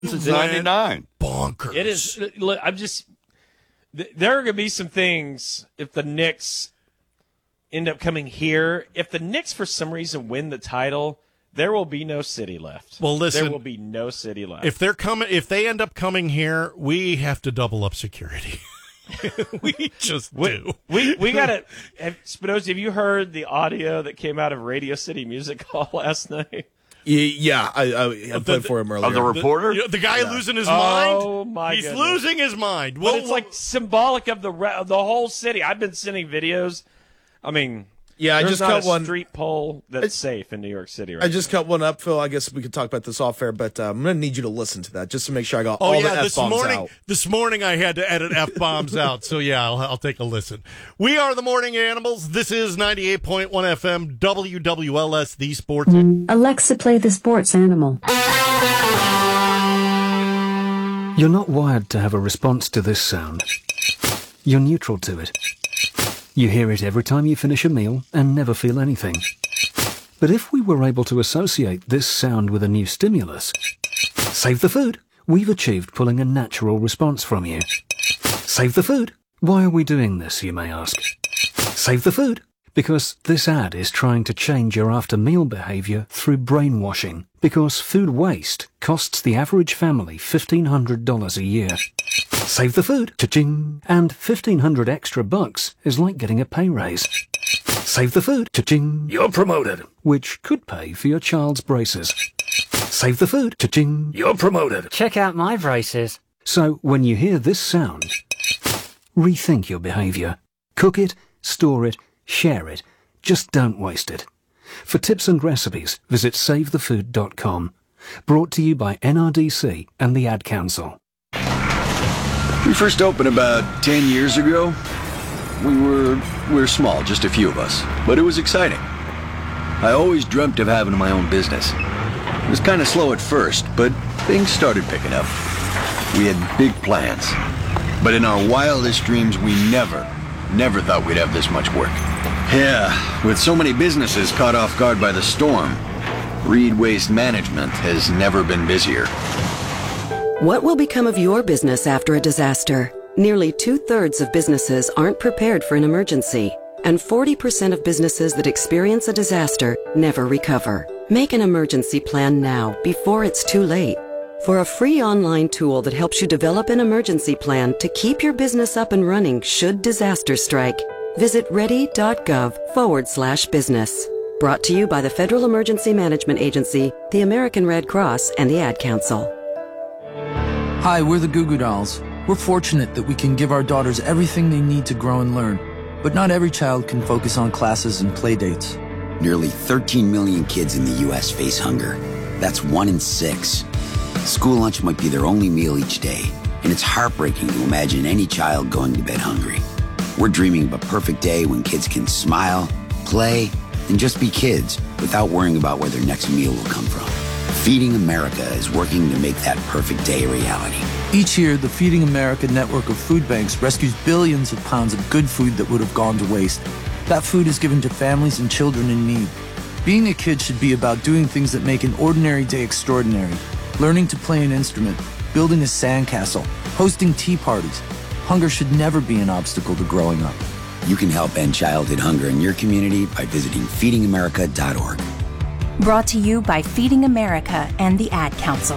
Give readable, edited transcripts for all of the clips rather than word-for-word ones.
Since 99. Bonkers. It is. Look, there are going to be some things if the Knicks end up coming here. If the Knicks, for some reason, win the title, there will be no city left. Well, listen. There will be no city left. If they end up coming here, we have to double up security. We just do. We got to. Spinoza, have you heard the audio that came out of Radio City Music Hall last night? Yeah, I played for him earlier. Of the reporter? The guy losing his mind? Oh, my He's goodness. losing his mind. But it's like symbolic of the whole city. I've been sending videos. I mean, yeah, I there's just not cut a one. street pole that's safe in New York City right I just cut one up, Phil. I guess we could talk about this off air, but I'm going to need you to listen to that just to make sure I got all the F-bombs out. This morning I had to edit F-bombs out, so yeah, I'll take a listen. We are the Morning Animals. This is 98.1 FM, WWLS, the Sports. Alexa, play the Sports Animal. You're not wired to have a response to this sound. You're neutral to it. You hear it every time you finish a meal and never feel anything. But if we were able to associate this sound with a new stimulus, save the food, we've achieved pulling a natural response from you. Save the food. Why are we doing this, you may ask? Save the food. Because this ad is trying to change your after-meal behavior through brainwashing. Because food waste costs the average family $1,500 a year. Save the food. Cha-ching. And $1,500 extra bucks is like getting a pay raise. Save the food. Cha-ching. You're promoted. Which could pay for your child's braces. Save the food. Cha-ching. You're promoted. Check out my braces. So when you hear this sound, rethink your behavior. Cook it, store it, share it. Just don't waste it. For tips and recipes, visit SaveTheFood.com. Brought to you by NRDC and the Ad Council. We first opened about 10 years ago. We were small, just a few of us, but it was exciting. I always dreamt of having my own business. It was kind of slow at first, but things started picking up. We had big plans, but in our wildest dreams, we never thought we'd have this much work. Yeah, with so many businesses caught off guard by the storm, Reed Waste Management has never been busier. What will become of your business after a disaster? Nearly 2/3 of businesses aren't prepared for an emergency, and 40% of businesses that experience a disaster never recover. Make an emergency plan now, before it's too late. For a free online tool that helps you develop an emergency plan to keep your business up and running should disaster strike, visit ready.gov/business. Brought to you by the Federal Emergency Management Agency, the American Red Cross, and the Ad Council. Hi, we're the Goo Goo Dolls. We're fortunate that we can give our daughters everything they need to grow and learn. But not every child can focus on classes and play dates. Nearly 13 million kids in the U.S. face hunger. That's 1 in 6. School lunch might be their only meal each day, and it's heartbreaking to imagine any child going to bed hungry. We're dreaming of a perfect day when kids can smile, play, and just be kids without worrying about where their next meal will come from. Feeding America is working to make that perfect day a reality. Each year, the Feeding America network of food banks rescues billions of pounds of good food that would have gone to waste. That food is given to families and children in need. Being a kid should be about doing things that make an ordinary day extraordinary. Learning to play an instrument, building a sandcastle, hosting tea parties. Hunger should never be an obstacle to growing up. You can help end childhood hunger in your community by visiting feedingamerica.org. Brought to you by Feeding America and the Ad Council.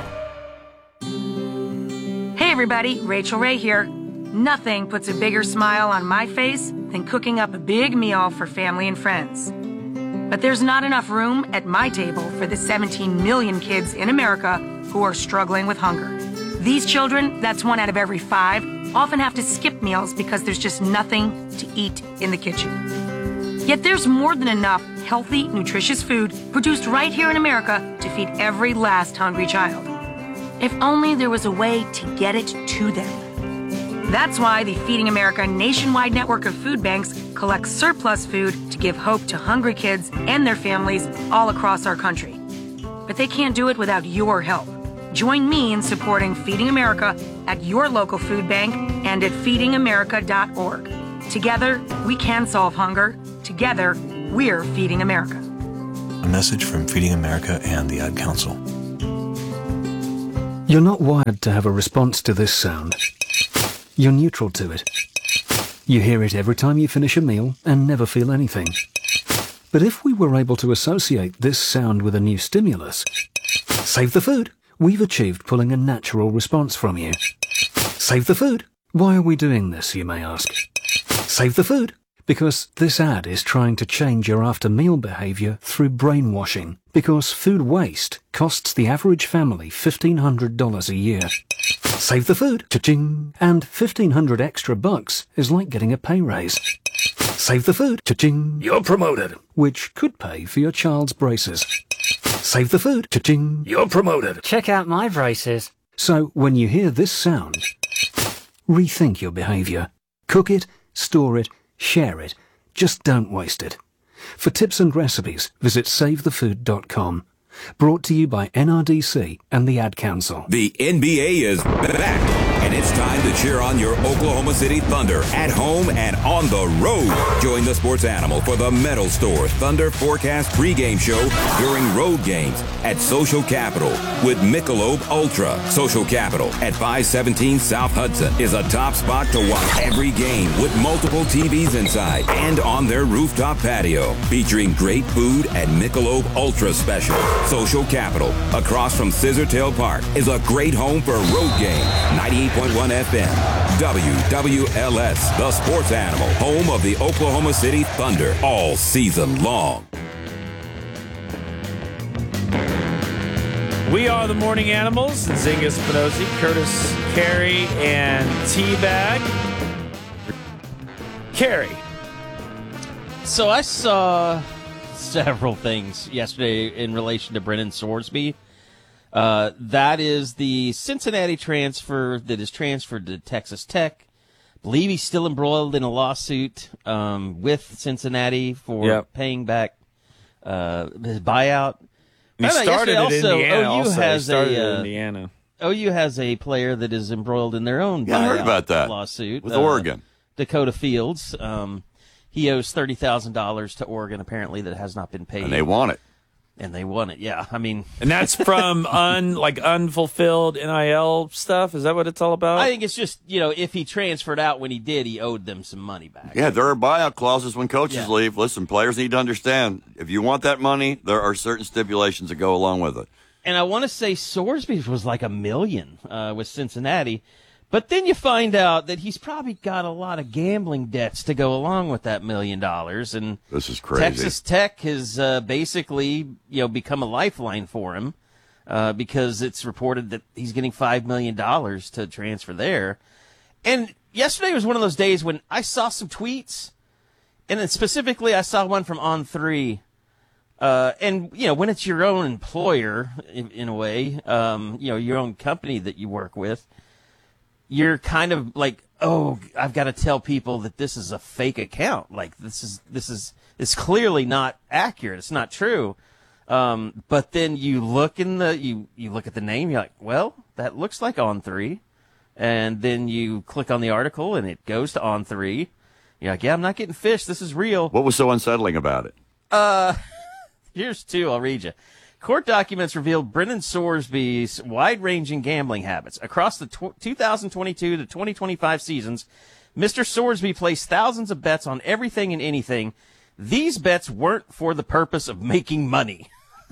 Hey everybody, Rachel Ray here. Nothing puts a bigger smile on my face than cooking up a big meal for family and friends. But there's not enough room at my table for the 17 million kids in America who are struggling with hunger. These children, that's 1 out of every 5, often have to skip meals because there's just nothing to eat in the kitchen. Yet there's more than enough healthy, nutritious food produced right here in America to feed every last hungry child. If only there was a way to get it to them. That's why the Feeding America nationwide network of food banks collects surplus food to give hope to hungry kids and their families all across our country. But they can't do it without your help. Join me in supporting Feeding America at your local food bank and at feedingamerica.org. Together, we can solve hunger. Together, we're Feeding America. A message from Feeding America and the Ad Council. You're not wired to have a response to this sound. You're neutral to it. You hear it every time you finish a meal and never feel anything. But if we were able to associate this sound with a new stimulus, save the food, we've achieved pulling a natural response from you. Save the food. Why are we doing this, you may ask? Save the food. Because this ad is trying to change your after-meal behavior through brainwashing. Because food waste costs the average family $1,500 a year. Save the food. Cha-ching. And $1,500 extra bucks is like getting a pay raise. Save the food. Cha-ching. You're promoted. Which could pay for your child's braces. Save the food. Cha-ching. You're promoted. Check out my braces. So when you hear this sound, rethink your behavior. Cook it, store it, share it. Just don't waste it. For tips and recipes, visit SaveTheFood.com. Brought to you by NRDC and the Ad Council. The NBA is back, and it's time to cheer on your Oklahoma City Thunder at home and on the road. Join the Sports Animal for the Metal Store Thunder Forecast pregame show during road games at Social Capital with Michelob Ultra. Social Capital at 517 South Hudson is a top spot to watch every game with multiple TVs inside and on their rooftop patio, featuring great food and Michelob Ultra specials. Social Capital, across from Scissortail Park, is a great home for a road game. 98.1 FM, WWLS, the Sports Animal, home of the Oklahoma City Thunder, all season long. We are the Morning Animals. Zinga Spinozzi, Curtis Carey, and T-Bag. Carey. So I saw several things yesterday in relation to Brennan Sorsby. That is the Cincinnati transfer that is transferred to Texas Tech. I believe he's still embroiled in a lawsuit with Cincinnati for paying back his buyout. He started at Indiana. OU has a player that is embroiled in their own buyout I heard about that lawsuit with Oregon. Dakota Fields. He owes $30,000 to Oregon, apparently, that has not been paid. And they want it. Yeah. I mean, and that's from unfulfilled NIL stuff. Is that what it's all about? I think it's just, if he transferred out when he did, he owed them some money back. Yeah, there are buyout clauses when coaches leave. Listen, players need to understand, if you want that money, there are certain stipulations that go along with it. And I want to say Sorsby's was like $1 million with Cincinnati. But then you find out that he's probably got a lot of gambling debts to go along with that $1 million. And this is crazy. Texas Tech has basically, become a lifeline for him because it's reported that he's getting $5 million to transfer there. And yesterday was one of those days when I saw some tweets, and then specifically I saw one from On3. And, when it's your own employer, in a way, your own company that you work with, you're kind of like, oh, I've got to tell people that this is a fake account. Like this is clearly not accurate. It's not true. But then you look you look at the name. You're like, well, that looks like On3. And then you click on the article and it goes to On3. You're like, yeah, I'm not getting fished. This is real. What was so unsettling about it? Here's two. I'll read you. Court documents revealed Brennan Sorsby's wide-ranging gambling habits. Across the 2022 to 2025 seasons, Mr. Sorsby placed thousands of bets on everything and anything. These bets weren't for the purpose of making money.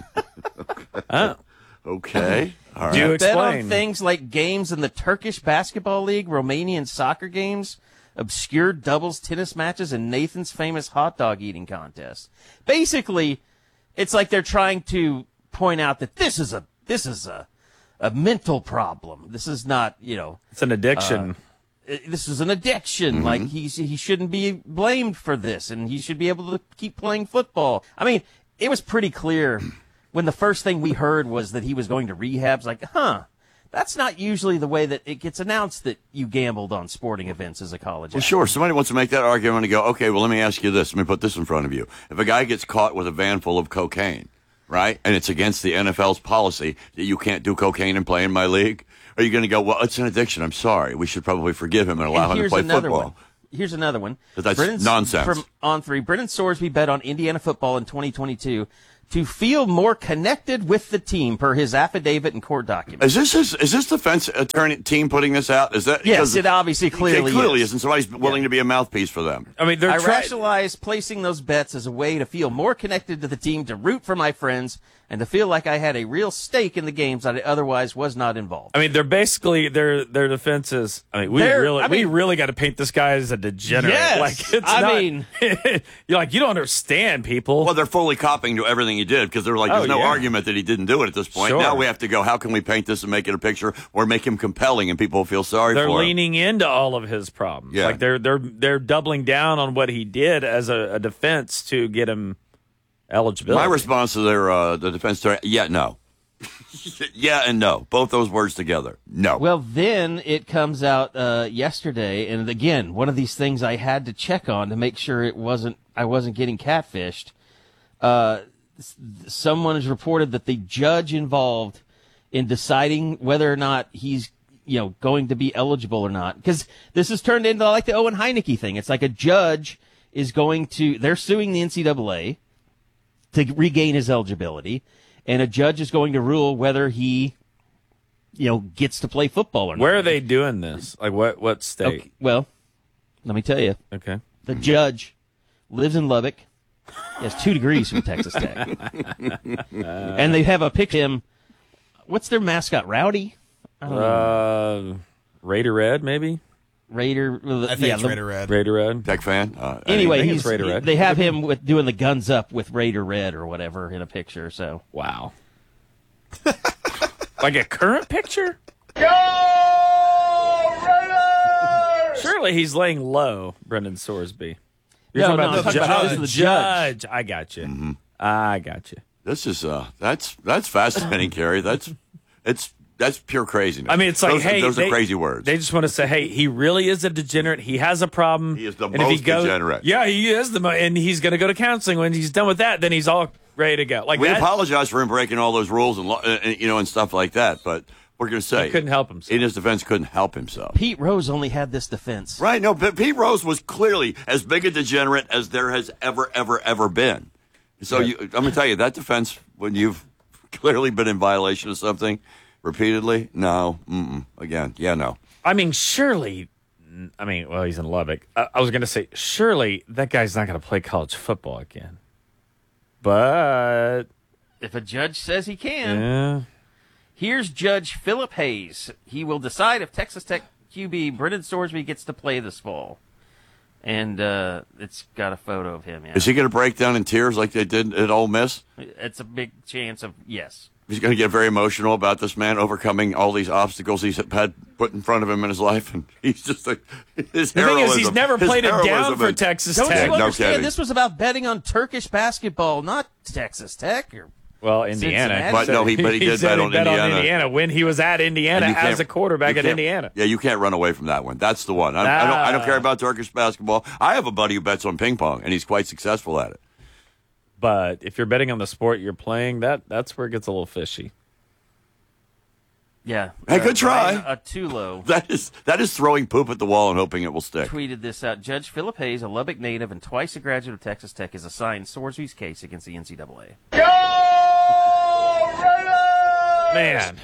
Okay. All right. Do explain. Bet on things like games in the Turkish Basketball League, Romanian soccer games, obscure doubles tennis matches, and Nathan's famous hot dog eating contest. Basically, it's like they're trying to point out that this is a mental problem. This is not, it's an addiction. This is an addiction. Mm-hmm. Like he shouldn't be blamed for this, and he should be able to keep playing football. I mean, it was pretty clear when the first thing we heard was that he was going to rehab. It's like, that's not usually the way that it gets announced that you gambled on sporting events as a college athlete. Sure. Somebody wants to make that argument and go, okay, well, let me ask you this. Let me put this in front of you. If a guy gets caught with a van full of cocaine, right, and it's against the NFL's policy that you can't do cocaine and play in my league, are you going to go, well, it's an addiction. I'm sorry. We should probably forgive him and allow him to play football. Here's another one. That's nonsense. From On3, Brennan Sorsby bet on Indiana football in 2022 to feel more connected with the team, per his affidavit and court documents. Is this defense attorney team putting this out? Is that yes? It obviously clearly is, and somebody's willing to be a mouthpiece for them. I mean, I rationalize placing those bets as a way to feel more connected to the team, to root for my friends, and to feel like I had a real stake in the games that I otherwise was not involved. I mean, they're basically their defense is. I mean, we really got to paint this guy as a degenerate. Yes, like you're like, you don't understand, people. Well, they're fully copying to everything he did because they're like, there's no argument that he didn't do it at this point. Sure. Now we have to go, how can we paint this and make it a picture or make him compelling and people feel sorry they're for him? They're leaning into all of his problems. Yeah. Like they're doubling down on what he did as a defense to get him eligibility. My response to the defense attorney, no. Yeah and no. Both those words together. No. Well, then it comes out yesterday, and again, one of these things I had to check on to make sure I wasn't getting catfished. Someone has reported that the judge involved in deciding whether or not he's going to be eligible or not, because this has turned into like the Owen Heineke thing. It's like a judge is they're suing the NCAA to regain his eligibility, and a judge is going to rule whether he, gets to play football or not. Where are they doing this? Like what state? Okay, well, let me tell you. Okay. The judge lives in Lubbock. He has 2 degrees from Texas Tech. And they have a picture of him. What's their mascot? Rowdy? Raider Red, maybe? Raider. I think it's Raider Red. Raider Red. Tech fan? Anyway, he's Raider Red. They have him doing the guns up with Raider Red or whatever in a picture. So wow. Like a current picture? Go Raiders! Surely he's laying low, Brendan Sorsby. You're talking about the judge. I got you. Mm-hmm. I got you. This is that's fascinating, Kerry. That's pure craziness. I mean, it's like, those are crazy words. They just want to say, hey, he really is a degenerate. He has a problem. He is the most degenerate. Yeah, he is and he's going to go to counseling. When he's done with that, then he's all ready to go. Like we apologize for him breaking all those rules and stuff like that, but we're going to say he couldn't help himself. In his defense, couldn't help himself. Pete Rose only had this defense. Right? No, but Pete Rose was clearly as big a degenerate as there has ever been. So I'm going to tell you, that defense, when you've clearly been in violation of something repeatedly, no. Again, no. I mean, surely. Well, he's in Lubbock. I was going to say, surely that guy's not going to play college football again. But if a judge says he can. Yeah. Here's Judge Philip Hayes. He will decide if Texas Tech QB Brendan Sorsby gets to play this fall. And it's got a photo of him. Yeah. Is he going to break down in tears like they did at Ole Miss? It's a big chance of yes. He's going to get very emotional about this man overcoming all these obstacles he's had put in front of him in his life, and he's just like his the heroism. Thing is, he's never played it down for Texas Tech. Don't you understand? This was about betting on Turkish basketball, not Texas Tech. Well, Indiana. But no, he did bet on Indiana when he was at Indiana as a quarterback at Indiana. Yeah, you can't run away from that one. That's the one. I don't care about Turkish basketball. I have a buddy who bets on ping pong, and he's quite successful at it. But if you're betting on the sport you're playing, that's where it gets a little fishy. Yeah. Hey, good try. Tulo. That is throwing poop at the wall and hoping it will stick. Tweeted this out. Judge Philip Hayes, a Lubbock native and twice a graduate of Texas Tech, is assigned Sorsby's case against the NCAA. Go Raiders! Man.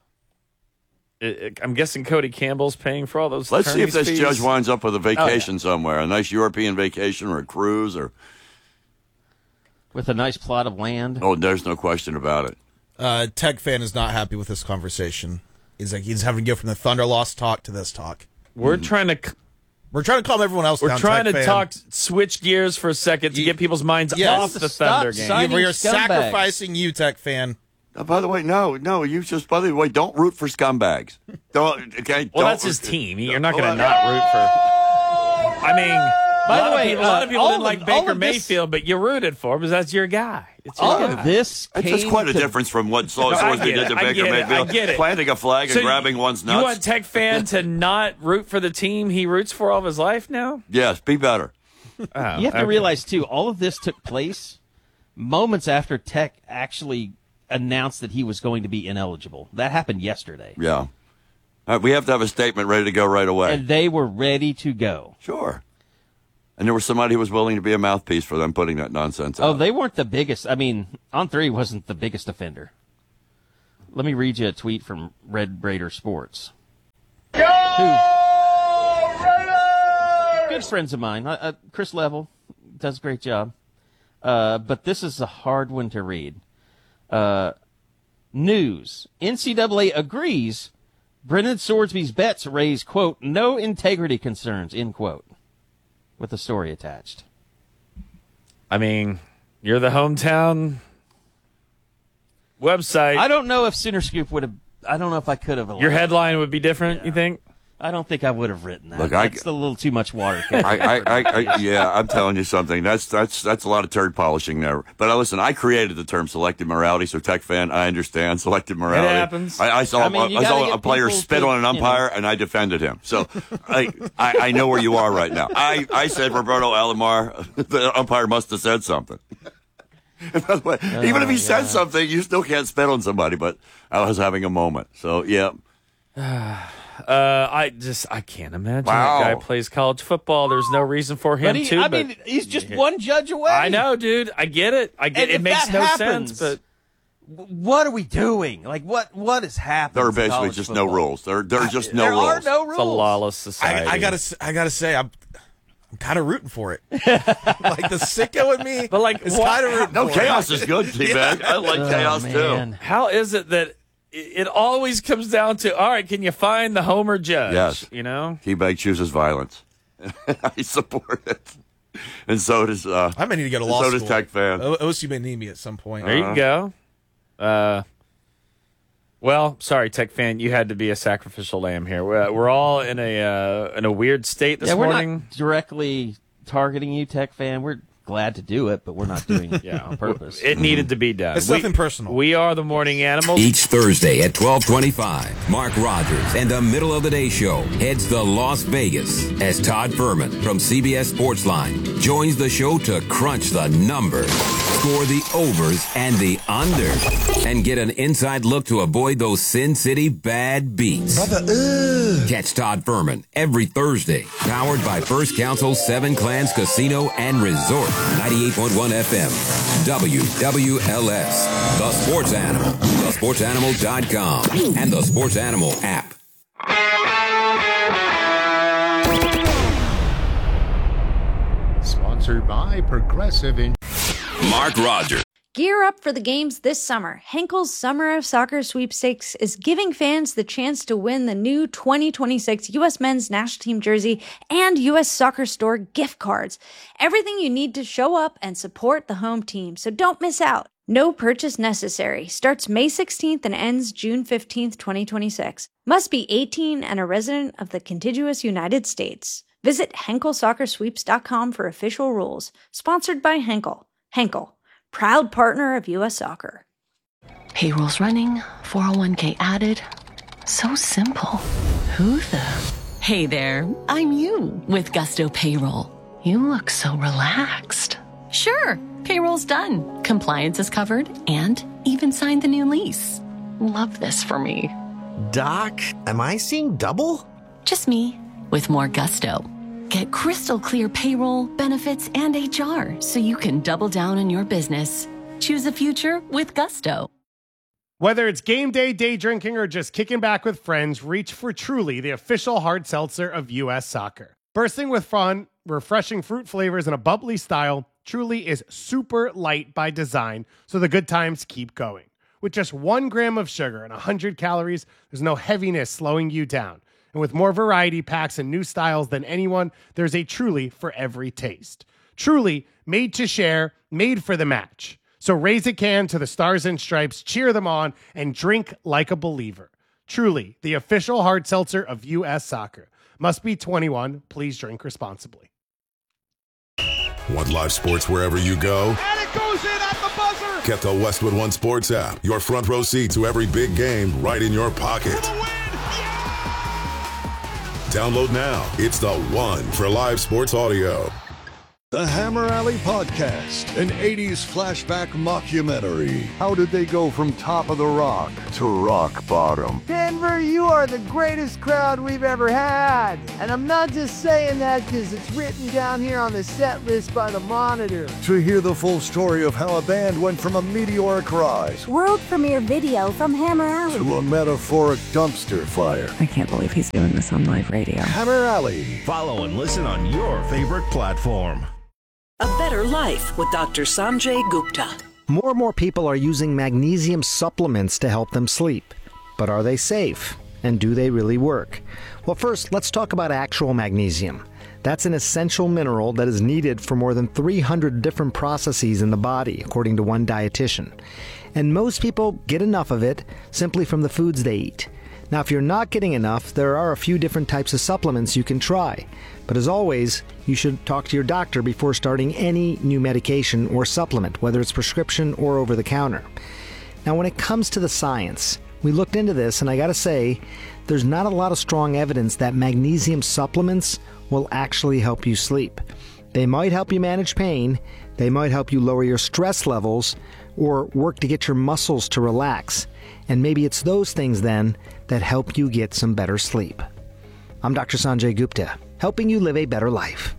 I'm guessing Cody Campbell's paying for all those. Let's see if this fees. judge winds up with a vacation somewhere, a nice European vacation or a cruise or with a nice plot of land. Oh, there's no question about it. Tech fan is not happy with this conversation. He's having to go from the Thunder loss talk to this talk. We're trying to calm everyone else down. We're trying Tech to fan. switch gears for a second to get people's minds off the Thunder game. We are sacrificing you, Tech fan. By the way, no. You just, by the way, don't root for scumbags. Don't. Okay. Well, that's his team. You're not going to not root for. I mean, by the way, a lot of people didn't like Baker Mayfield, but you rooted for him because that's your guy. It's your guy. This it's just quite a difference from what Sorsby did to Baker Mayfield. I get it. Planting a flag and grabbing one's nuts. You want Tech fan to not root for the team he roots for all of his life now? Yes, be better. You have to realize, too, all of this took place moments after Tech actually announced that he was going to be ineligible. That happened yesterday. Yeah. We have to have a statement ready to go right away. And they were ready to go. Sure. And there was somebody who was willing to be a mouthpiece for them putting that nonsense out. Oh, they weren't the biggest. I mean, On3 wasn't the biggest offender. Let me read you a tweet from Red Raider Sports. Good friends of mine. Chris Level does a great job. But this is a hard one to read. News. NCAA agrees Brendan Swordsby's bets raise, quote, no integrity concerns, end quote, with a story attached. I mean, you're the hometown website. I don't know if Center Scoop would have, I don't know if I could have. Your headline would be different, you think? I don't think I would have written that. Look, that's a little too much water. Yeah, I'm telling you something. That's a lot of turd polishing there. But listen, I created the term selective morality, so Tech fan, I understand selective morality. It happens. I saw a player spit on an umpire, and I defended him. So I know where you are right now. I said Roberto Alomar, the umpire must have said something. And by the way, even if he said something, you still can't spit on somebody. But I was having a moment. So, yeah. I can't imagine that guy plays college football. There's no reason for him to. I mean, he's just one judge away. I know, dude. I get it. It makes no sense. But what are we doing? Like, what is happening? There are basically just no rules. There are just no rules. There are no rules. It's a lawless society. I gotta say, I'm kind of rooting for it. Like the sicko in me, but like, it's kind of rooting. No, for chaos it. is good, T-Bag. I like chaos too. How is it that it always comes down to, all right, can you find the Homer judge? Yes. You know? T-Bag chooses violence. I support it. And so does I may need to go to law school. So does Tech fan. OSU may need me at some point. There you go. Well, sorry, Tech fan, you had to be a sacrificial lamb here. We're all in a weird state this morning. We're not directly targeting you, Tech fan. We're glad to do it, but we're not doing it on purpose. It needed to be done. It's nothing personal. We are the Morning Animals. Each Thursday at 12:25, Mark Rogers and the Middle of the Day Show heads to Las Vegas as Todd Furman from CBS Sportsline joins the show to crunch the numbers, score the overs and the unders, and get an inside look to avoid those Sin City bad beats. Catch Todd Furman every Thursday, powered by First Council 7 Clans Casino and Resort, 98.1 FM, WWLS, The Sports Animal, thesportsanimal.com, and the Sports Animal app. Sponsored by Progressive Mark Rogers. Gear up for the games this summer. Henkel's Summer of Soccer Sweepstakes is giving fans the chance to win the new 2026 U.S. Men's National Team jersey and U.S. Soccer Store gift cards. Everything you need to show up and support the home team, so don't miss out. No purchase necessary. Starts May 16th and ends June 15th, 2026. Must be 18 and a resident of the contiguous United States. Visit HenkelSoccerSweeps.com for official rules. Sponsored by Henkel. Henkel, proud partner of U.S. Soccer. Payroll's running, 401k added. So simple. Who the? Hey there, I'm you with Gusto Payroll. You look so relaxed. Sure, payroll's done. Compliance is covered and even signed the new lease. Love this for me. Doc, am I seeing double? Just me with more Gusto. Get crystal clear payroll, benefits, and HR so you can double down on your business. Choose a future with Gusto. Whether it's game day, day drinking, or just kicking back with friends, reach for Truly, the official hard seltzer of U.S. Soccer. Bursting with fun, refreshing fruit flavors, and a bubbly style, Truly is super light by design, so the good times keep going. With just 1 gram of sugar and 100 calories, there's no heaviness slowing you down. And with more variety packs and new styles than anyone, there's a Truly for every taste. Truly, made to share, made for the match. So raise a can to the Stars and Stripes, cheer them on, and drink like a believer. Truly, the official hard seltzer of U.S. Soccer. Must be 21. Please drink responsibly. Want live sports wherever you go? And it goes in at the buzzer! Get the Westwood One Sports app. Your front row seat to every big game right in your pocket. Download now. It's the one for live sports audio. The Hammer Alley Podcast, an 80s flashback mockumentary. How did they go from top of the rock to rock bottom? Denver, you are the greatest crowd we've ever had. And I'm not just saying that because it's written down here on the set list by the Monitor. To hear the full story of how a band went from a meteoric rise world premiere video from Hammer Alley to a metaphoric dumpster fire. I can't believe he's doing this on live radio. Hammer Alley. Follow and listen on your favorite platform. A Better Life with Dr. Sanjay Gupta. More and more people are using magnesium supplements to help them sleep. But are they safe? And do they really work? Well, first, let's talk about actual magnesium. That's an essential mineral that is needed for more than 300 different processes in the body, according to one dietitian. And most people get enough of it simply from the foods they eat. Now, if you're not getting enough, there are a few different types of supplements you can try. But as always, you should talk to your doctor before starting any new medication or supplement, whether it's prescription or over the counter. Now, when it comes to the science, we looked into this, and I gotta say, there's not a lot of strong evidence that magnesium supplements will actually help you sleep. They might help you manage pain, they might help you lower your stress levels, or work to get your muscles to relax. And maybe it's those things then that help you get some better sleep. I'm Dr. Sanjay Gupta, helping you live a better life.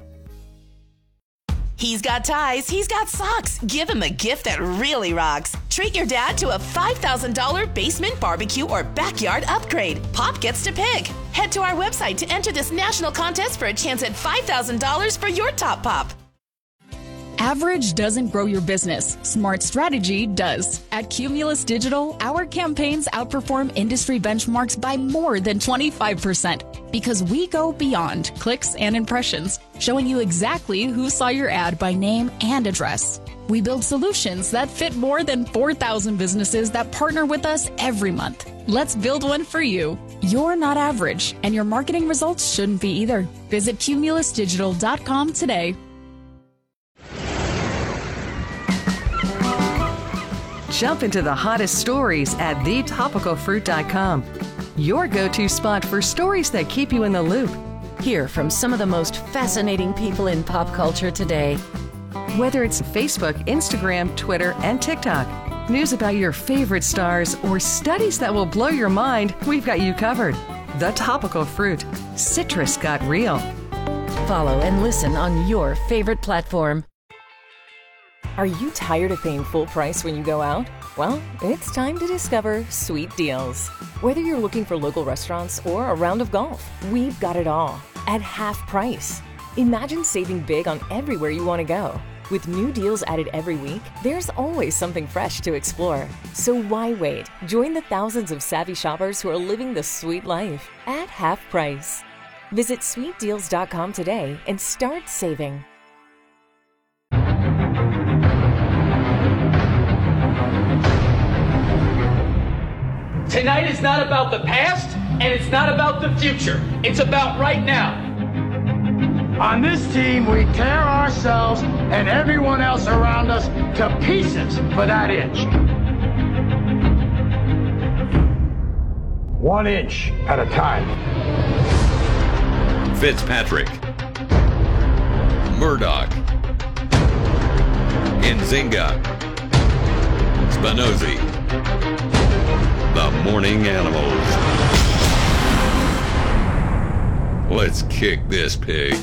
He's got ties, he's got socks. Give him a gift that really rocks. Treat your dad to a $5,000 basement barbecue or backyard upgrade. Pop gets to pick. Head to our website to enter this national contest for a chance at $5,000 for your top pop. Average doesn't grow your business. Smart strategy does. At Cumulus Digital, our campaigns outperform industry benchmarks by more than 25% because we go beyond clicks and impressions, showing you exactly who saw your ad by name and address. We build solutions that fit more than 4,000 businesses that partner with us every month. Let's build one for you. You're not average, and your marketing results shouldn't be either. Visit cumulusdigital.com today. Jump into the hottest stories at thetopicalfruit.com. Your go-to spot for stories that keep you in the loop. Hear from some of the most fascinating people in pop culture today. Whether it's Facebook, Instagram, Twitter, and TikTok, news about your favorite stars, or studies that will blow your mind, we've got you covered. The Topical Fruit. Citrus got real. Follow and listen on your favorite platform. Are you tired of paying full price when you go out? Well, it's time to discover Sweet Deals. Whether you're looking for local restaurants or a round of golf, we've got it all at half price. Imagine saving big on everywhere you want to go. With new deals added every week, there's always something fresh to explore. So why wait? Join the thousands of savvy shoppers who are living the sweet life at half price. Visit sweetdeals.com today and start saving. Tonight is not about the past, and it's not about the future. It's about right now. On this team, we tear ourselves and everyone else around us to pieces for that inch. 1 inch at a time. Fitzpatrick, Murdoch, Nzinga, Spinozzi, the Morning Animals. Let's kick this pig.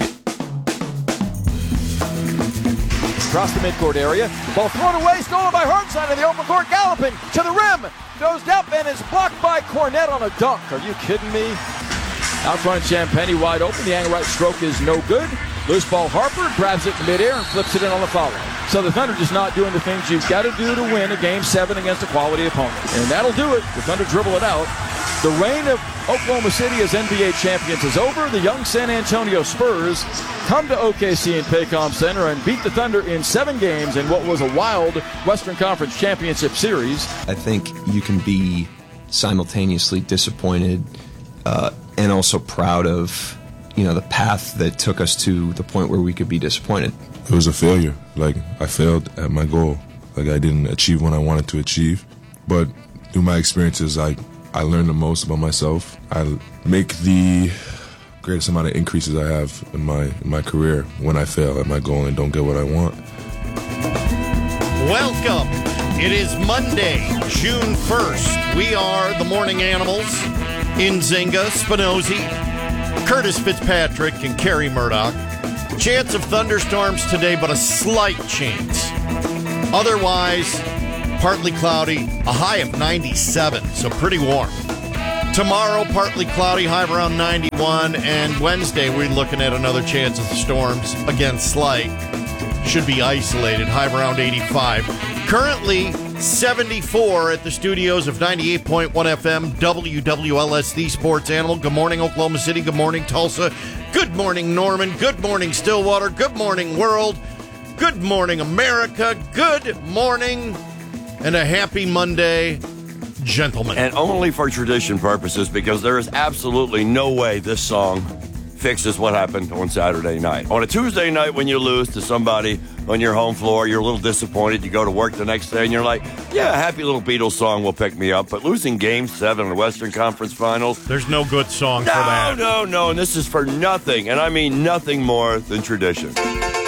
Across the midcourt area, ball thrown away, stolen by Hartenstein in the open court, galloping to the rim, goes up and is blocked by Cornette on a dunk. Are you kidding me? Out front, Champagny wide open. The angle right stroke is no good. Loose ball, Harper grabs it in midair and flips it in on the follow. So the Thunder just not doing the things you've got to do to win a Game 7 against a quality opponent. And that'll do it. The Thunder dribble it out. The reign of Oklahoma City as NBA champions is over. The young San Antonio Spurs come to OKC and Paycom Center and beat the Thunder in 7 games in what was a wild Western Conference Championship series. I think you can be simultaneously disappointed and also proud of, the path that took us to the point where we could be disappointed. It was a failure. I failed at my goal. I didn't achieve what I wanted to achieve. But through my experiences, I learned the most about myself. I make the greatest amount of increases I have in my career when I fail at my goal and don't get what I want. Welcome. It is Monday, June 1st. We are the Morning Animals. Nzinga, Spinozzi, Curtis Fitzpatrick, and Kerry Murdoch. Chance of thunderstorms today, but a slight chance. Otherwise, partly cloudy, a high of 97, so pretty warm. Tomorrow, partly cloudy, high of around 91, and Wednesday, we're looking at another chance of storms. Again, slight. Should be isolated, high of around 85. Currently, 74 at the studios of 98.1 FM, WWLS, the Sports Animal. Good morning, Oklahoma City. Good morning, Tulsa. Good morning, Norman. Good morning, Stillwater. Good morning, world. Good morning, America. Good morning, and a happy Monday, gentlemen. And only for tradition purposes, because there is absolutely no way this song fixes what happened on Saturday night. On a Tuesday night when you lose to somebody on your home floor, you're a little disappointed. You go to work the next day and you're like, yeah, a happy little Beatles song will pick me up. But losing Game 7 in the Western Conference Finals, there's no good song for that. No. And this is for nothing. And I mean nothing more than tradition.